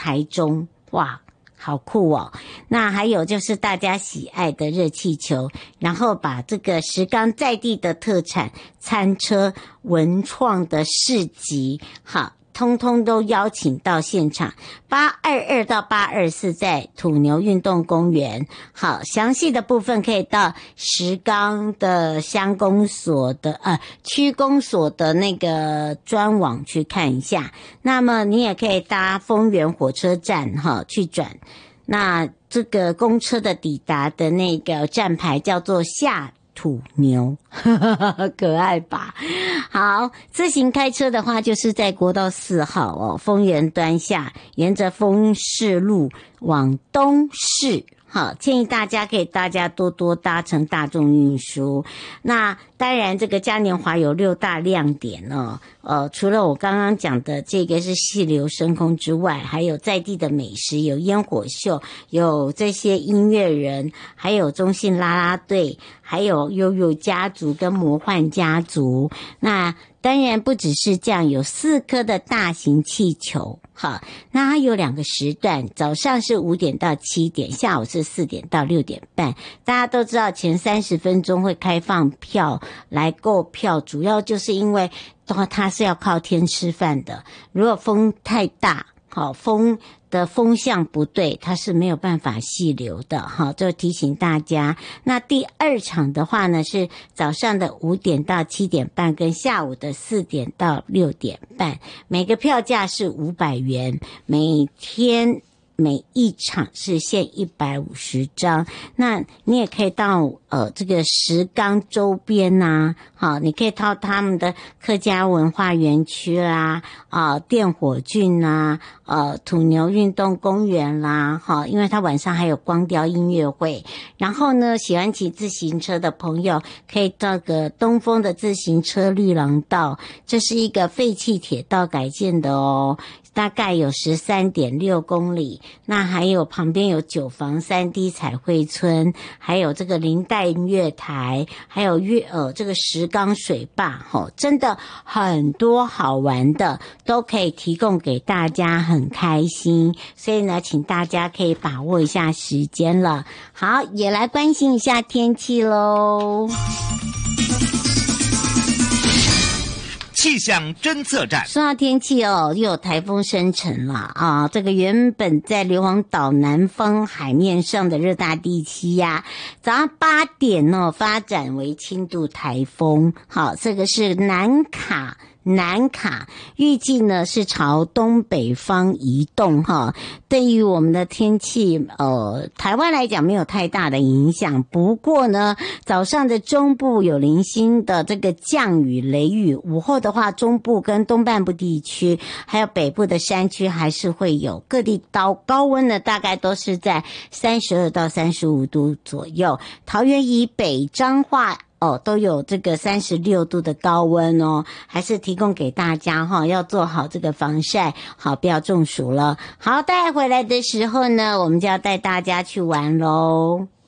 台中，哇，好酷哦。那还有就是大家喜爱的热气球，然后把这个石冈在地的特产餐车、文创的市集，好，通通都邀请到现场，822到824在土牛运动公园。好，详细的部分可以到石冈的乡公所的区公所的那个专网去看一下。那么你也可以搭丰原火车站去转。那这个公车的抵达的那个站牌叫做下土牛，可爱吧？好，自行开车的话，就是在国道4号哦，丰原端下，沿着丰市路往东市。好，建议大家可以多多搭乘大众运输。那当然这个嘉年华有6大亮点哦，除了我刚刚讲的这个是细流升空之外，还有在地的美食，有烟火秀，有这些音乐人，还有中信啦啦队，还有悠悠家族跟魔幻家族。那当然不只是这样，有4颗的大型气球。好，那它有2个时段，早上是5点到7点，下午是4点到6点半。大家都知道前30分钟会开放票来购票，主要就是因为它是要靠天吃饭的。如果风太大，风的风向不对，它是没有办法细流的。好，就提醒大家。那第2场的话呢，是早上的5点到7点半，跟下午的4点到6点半。每个票价是500元，每一场是限150张。那你也可以到这个石冈周边啊，好，你可以到他们的客家文化园区啦，电火郡啦，土牛运动公园啦，好，因为它晚上还有光雕音乐会。然后呢，喜欢骑自行车的朋友可以到个东风的自行车绿廊道，这是一个废弃铁道改建的哦。大概有13.6公里，那还有旁边有9房3D 彩绘村，还有这个林代月台，还有这个石冈水坝，真的很多好玩的都可以提供给大家，很开心。所以呢，请大家可以把握一下时间了。好，也来关心一下天气咯。 气象侦测站。 说到天气又有台风生成了啊！这个原本在硫磺岛南方海面上的热带地区呀，早上8点发展为轻度台风。好，这个是南卡，预计呢是朝东北方移动哈。对于我们的天气台湾来讲没有太大的影响，不过呢早上的中部有零星的这个降雨雷雨，午后的话中部跟东半部地区还有北部的山区还是会有，各地高温呢大概都是在32到35度左右，桃园以北彰化都有这个36度的高温哦，还是提供给大家要做好这个防晒，好不要中暑了。好，带回来的时候呢，我们就要带大家去玩咯。